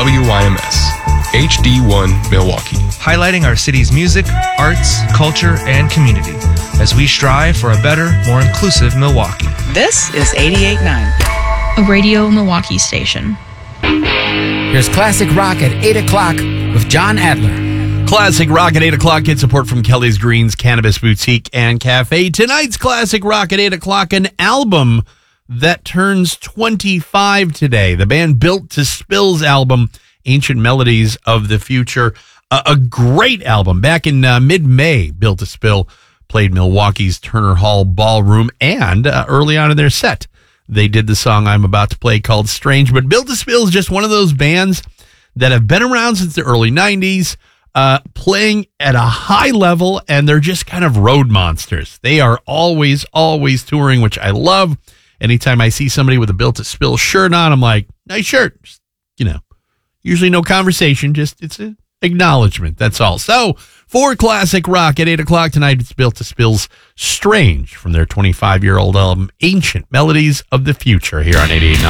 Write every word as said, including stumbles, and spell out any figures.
W Y M S, H D one Milwaukee. Highlighting our city's music, arts, culture, and community as we strive for a better, more inclusive Milwaukee. This is eighty-eight point nine, a Radio Milwaukee station. Here's Classic Rock at eight o'clock with John Adler. Classic Rock at eight o'clock gets support from Kelly's Greens Cannabis Boutique and Cafe. Tonight's Classic Rock at eight o'clock, an album that turns twenty-five today. The band Built to Spill's album, Ancient Melodies of the Future. A, a great album. Back in uh, mid-May, Built to Spill played Milwaukee's Turner Hall Ballroom, and uh, early on in their set, they did the song I'm about to play called Strange. But Built to Spill is just one of those bands that have been around since the early nineties, uh, playing at a high level, and they're just kind of road monsters. They are always, always touring, which I love. Anytime I see somebody with a Built to Spill shirt on, I'm like, nice shirt. Just, you know, usually no conversation, just it's an acknowledgement. That's all. So for Classic Rock at eight o'clock tonight, it's Built to Spill's Strange from their twenty-five-year-old album, Ancient Melodies of the Future, here on eighty-eight point